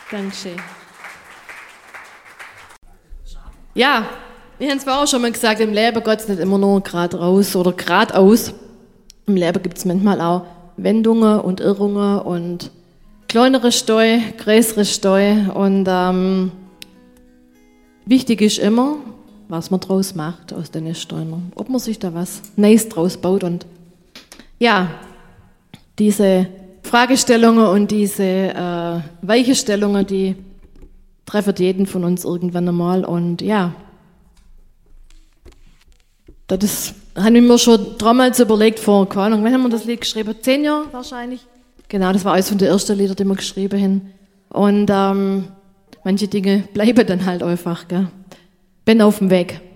Dankeschön. Ja, wir haben es vorher auch schon mal gesagt, im Leben geht es nicht immer nur gerade raus oder geradeaus. Im Leben gibt es manchmal auch Wendungen und Irrungen und kleinere Steu, größere Steu. Und wichtig ist immer, was man draus macht aus den Steinen. Ob man sich da was Neues draus baut. Und ja, diese Fragestellungen und diese Weichenstellungen, die treffen jeden von uns irgendwann einmal. Und ja, das habe ich mir schon damals überlegt, vor, keine Ahnung, wann haben wir das Lied geschrieben? 10 Jahre wahrscheinlich. Genau, das war eines von den ersten Lieder, die wir geschrieben haben. Und manche Dinge bleiben dann halt einfach, gell? Bin auf dem Weg.